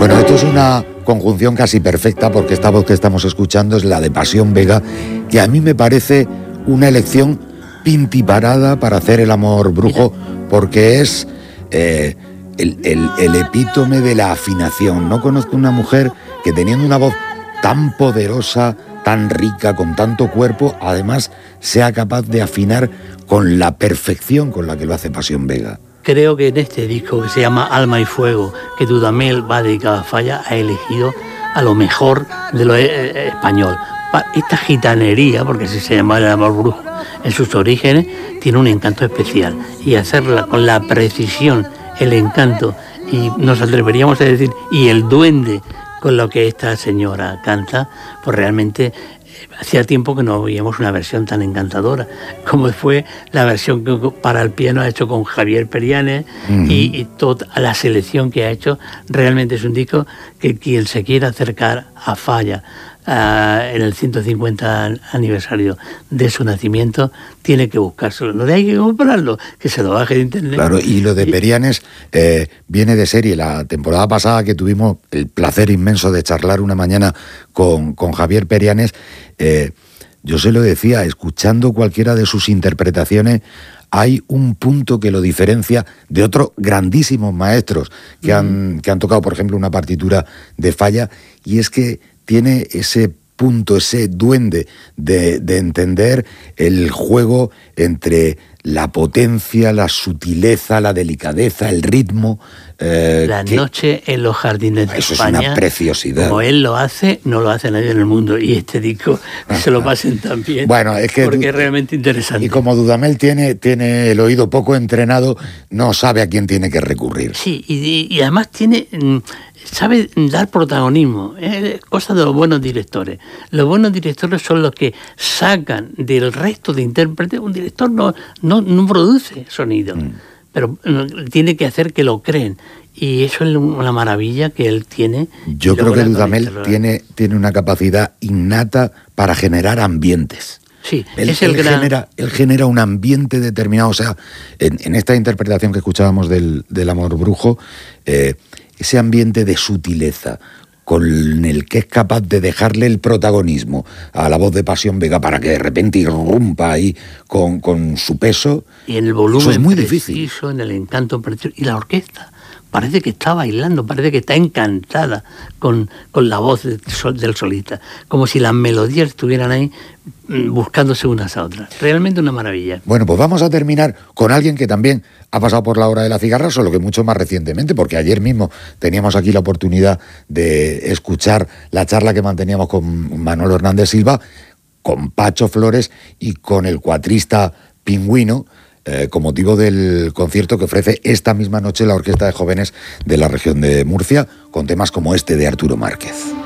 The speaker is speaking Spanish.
Bueno, esto es una conjunción casi perfecta porque esta voz que estamos escuchando es la de Pasión Vega, que a mí me parece una elección pintiparada para hacer El amor brujo, porque es el epítome de la afinación. No conozco una mujer que teniendo una voz tan poderosa, tan rica, con tanto cuerpo, además sea capaz de afinar con la perfección con la que lo hace Pasión Vega. Creo que en este disco que se llama Alma y Fuego, que Dudamel va dedicado a Falla, ha elegido a lo mejor de lo español. Esta gitanería, porque así se llama El amor brujo, en sus orígenes, tiene un encanto especial. Y hacerla con la precisión, el encanto, y nos atreveríamos a decir, y el duende con lo que esta señora canta, pues realmente hacía tiempo que no veíamos una versión tan encantadora como fue la versión que para el piano ha hecho con Javier Perianes. Y toda la selección que ha hecho. Realmente es un disco que quien se quiera acercar a Falla en el 150 aniversario de su nacimiento tiene que buscárselo, no hay que comprarlo, que se lo baje de internet. Claro, y lo de Perianes viene de serie. La temporada pasada que tuvimos el placer inmenso de charlar una mañana con Javier Perianes, yo se lo decía, escuchando cualquiera de sus interpretaciones hay un punto que lo diferencia de otros grandísimos maestros que han tocado, por ejemplo, una partitura de Falla, y es que tiene ese punto, ese duende de entender el juego entre la potencia, la sutileza, la delicadeza, el ritmo. Noche en los jardines de eso España. Es una preciosidad. Como él lo hace, no lo hace nadie en el mundo. Y este disco se lo pasen también. Bueno, es que porque es realmente interesante. Y como Dudamel tiene el oído poco entrenado, no sabe a quién tiene que recurrir. Sí, y además sabe dar protagonismo. Es cosa de los buenos directores. Los buenos directores son los que sacan del resto de intérpretes. Un director no produce sonido, pero tiene que hacer que lo creen. Y eso es una maravilla que él tiene. Yo creo que Dudamel tiene una capacidad innata para generar ambientes. Sí, él genera un ambiente determinado. O sea, en esta interpretación que escuchábamos del amor brujo, ese ambiente de sutileza con el que es capaz de dejarle el protagonismo a la voz de Pasión Vega para que de repente irrumpa ahí con su peso. Y en el volumen eso es muy preciso, difícil. En el encanto preciso. Y la orquesta parece que está bailando, parece que está encantada con la voz del solista, como si las melodías estuvieran ahí buscándose unas a otras. Realmente una maravilla. Bueno, pues vamos a terminar con alguien que también ha pasado por la hora de la cigarra, solo que mucho más recientemente, porque ayer mismo teníamos aquí la oportunidad de escuchar la charla que manteníamos con Manolo Hernández Silva, con Pacho Flores y con el cuatrista Pingüino, con motivo del concierto que ofrece esta misma noche la Orquesta de Jóvenes de la región de Murcia, con temas como este de Arturo Márquez.